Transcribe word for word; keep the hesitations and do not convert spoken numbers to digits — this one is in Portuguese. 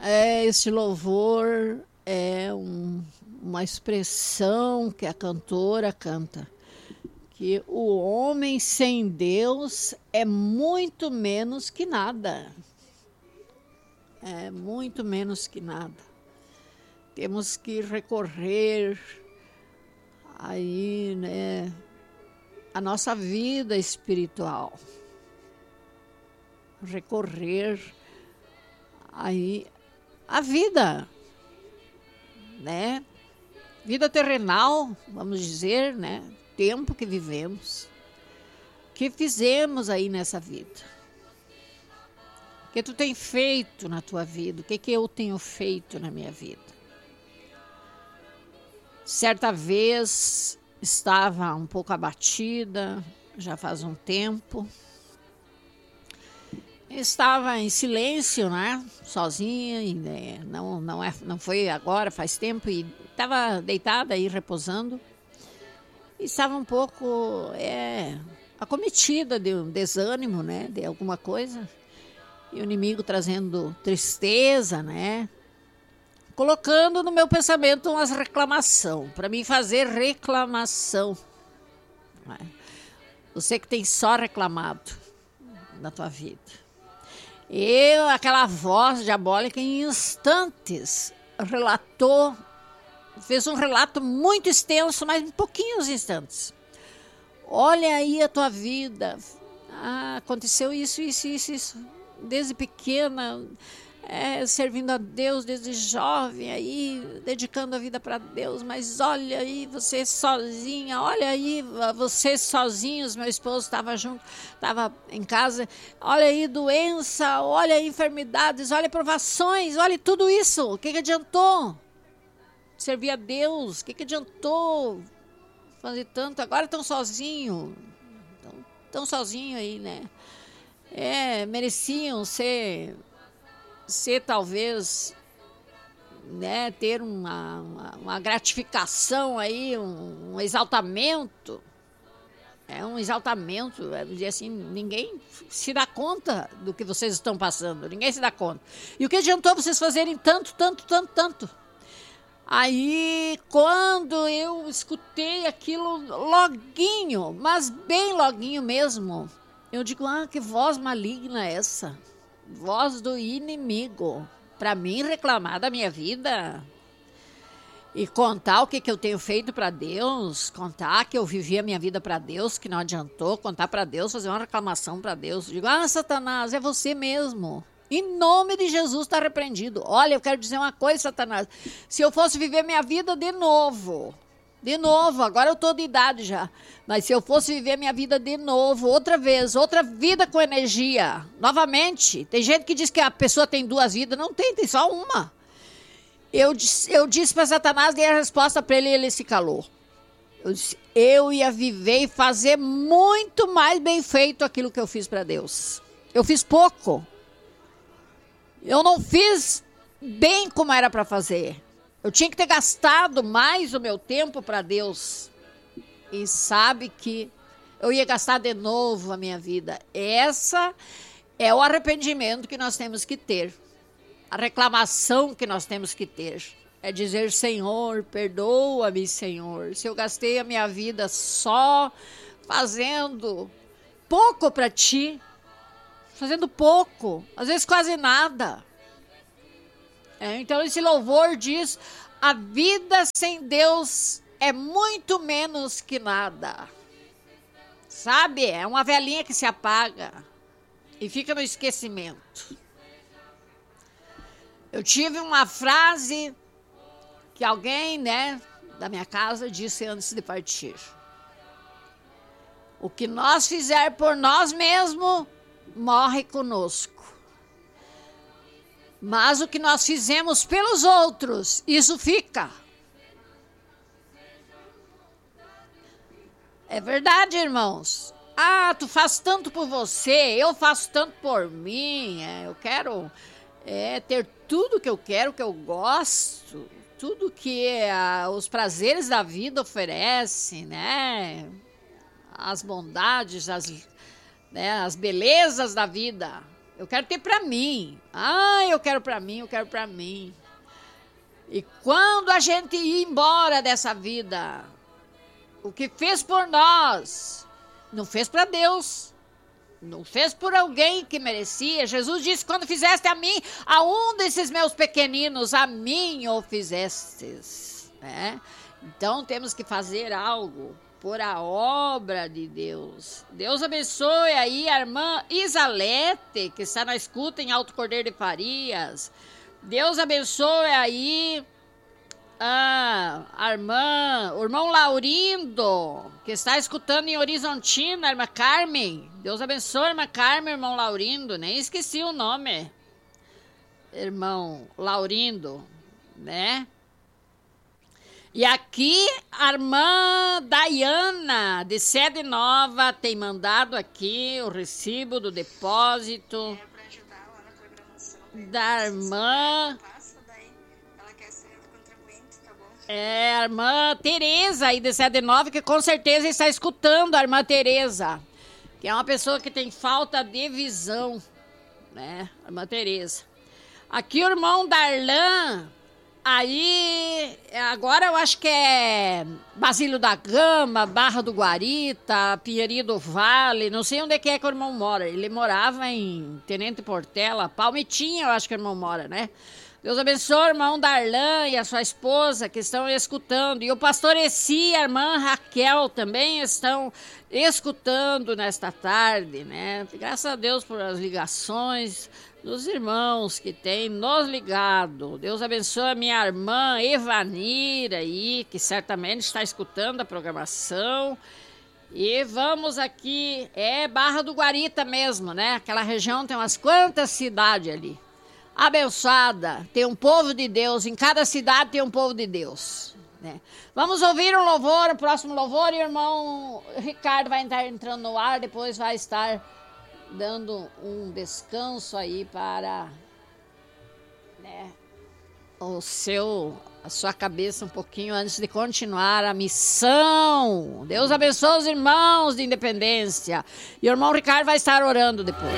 É, esse louvor é um, uma expressão que a cantora canta, que o homem sem Deus é muito menos que nada. É muito menos que nada. Temos que recorrer aí, né, a nossa vida espiritual. Recorrer aí a vida, né? Vida terrenal, vamos dizer, né? Tempo que vivemos. O que fizemos aí nessa vida? O que tu tem feito na tua vida? O que, que eu tenho feito na minha vida? Certa vez estava um pouco abatida, já faz um tempo. Estava em silêncio, né? Sozinha, e, né? não, não, é, não foi agora, faz tempo, e estava deitada aí, repousando. E estava um pouco é, acometida de um desânimo, né? De alguma coisa. E o inimigo trazendo tristeza, né? Colocando no meu pensamento umas reclamação, para mim fazer reclamação. Né? Você que tem só reclamado na tua vida. Eu, aquela voz diabólica, em instantes, relatou, fez um relato muito extenso, mas em pouquinhos instantes. Olha aí a tua vida. Ah, aconteceu isso, isso, isso, isso. Desde pequena, é, servindo a Deus, desde jovem, aí, dedicando a vida para Deus. Mas olha aí, você sozinha, olha aí, vocês sozinhos, meu esposo estava junto, estava em casa. Olha aí, doença, olha aí, enfermidades, olha provações, olha tudo isso. O que, que adiantou? Servir a Deus, o que, que adiantou fazer tanto? Agora estão sozinhos, estão sozinhos aí, né? É, mereciam ser, ser talvez, né, ter uma, uma, uma gratificação aí, um, um exaltamento, é um exaltamento, é dizer assim, ninguém se dá conta do que vocês estão passando, ninguém se dá conta. E o que adiantou vocês fazerem tanto, tanto, tanto, tanto? Aí, quando eu escutei aquilo loguinho, mas bem loguinho mesmo, eu digo, ah, que voz maligna é essa? Voz do inimigo. Para mim reclamar da minha vida e contar o que, que eu tenho feito para Deus, contar que eu vivi a minha vida para Deus, que não adiantou, contar para Deus, fazer uma reclamação para Deus. Eu digo, ah, Satanás, é você mesmo. Em nome de Jesus está repreendido. Olha, eu quero dizer uma coisa, Satanás. Se eu fosse viver minha vida de novo... De novo, agora eu estou de idade já. Mas se eu fosse viver minha vida de novo, outra vez, outra vida com energia, novamente. Tem gente que diz que a pessoa tem duas vidas. Não tem, tem só uma. Eu, eu disse para Satanás, dei a resposta para ele e ele se calou. Eu disse, eu ia viver e fazer muito mais bem feito aquilo que eu fiz para Deus. Eu fiz pouco. Eu não fiz bem como era para fazer. Eu tinha que ter gastado mais o meu tempo para Deus. E sabe que eu ia gastar de novo a minha vida. Essa é o arrependimento que nós temos que ter. A reclamação que nós temos que ter. É dizer, Senhor, perdoa-me, Senhor. Se eu gastei a minha vida só fazendo pouco para Ti. Fazendo pouco. Às vezes quase nada. É, então esse louvor diz, a vida sem Deus é muito menos que nada. Sabe, é uma velhinha que se apaga e fica no esquecimento. Eu tive uma frase que alguém, né, da minha casa disse antes de partir. O que nós fizer por nós mesmos, morre conosco. Mas o que nós fizemos pelos outros, isso fica. É verdade, irmãos. Ah, tu faz tanto por você, eu faço tanto por mim. É, eu quero é, ter tudo que eu quero, que eu gosto. Tudo que é, os prazeres da vida oferecem, né? As bondades, as, né, as belezas da vida. Eu quero ter para mim. Ah, eu quero para mim, eu quero para mim. E quando a gente ir embora dessa vida, o que fez por nós, não fez para Deus. Não fez por alguém que merecia. Jesus disse, quando fizeste a mim, a um desses meus pequeninos, a mim o fizestes. Né? Então temos que fazer algo por a obra de Deus. Deus abençoe aí a irmã Isalete, que está na escuta em Alto Cordeiro de Farias. Deus abençoe aí a, a irmã, o irmão Laurindo, que está escutando em Horizontina, a irmã Carmen. Deus abençoe a irmã Carmen, irmão Laurindo. Nem esqueci o nome. Irmão Laurindo, né? E aqui a irmã Dayana, de Sede Nova, tem mandado aqui o recibo do depósito É para ajudar lá na programação. da irmã. Passa daí, ela quer ser contribuinte, tá bom? É a irmã Tereza aí de Sede Nova, que com certeza está escutando a irmã Tereza, que é uma pessoa que tem falta de visão, né? A irmã Tereza. Aqui o irmão Darlan. Aí, agora eu acho que é Basílio da Gama, Barra do Guarita, Pinheirinho do Vale, não sei onde é que é que o irmão mora. Ele morava em Tenente Portela, Palmitinha, eu acho que o irmão mora, né? Deus abençoe o irmão Darlan e a sua esposa que estão escutando. E o pastor Essi e a irmã Raquel também estão escutando nesta tarde, né? Graças a Deus por as ligações dos irmãos que têm nos ligado. Deus abençoe a minha irmã Evanira aí, que certamente está escutando a programação. E vamos aqui, é Barra do Guarita mesmo, né? Aquela região tem umas quantas cidades ali. Abençoada, tem um povo de Deus, em cada cidade tem um povo de Deus. Né? Vamos ouvir um louvor, o próximo louvor, e o irmão Ricardo vai estar entrando no ar, depois vai estar dando um descanso aí para, né, o seu, a sua cabeça um pouquinho antes de continuar a missão. Deus abençoe os irmãos de Independência. E o irmão Ricardo vai estar orando depois.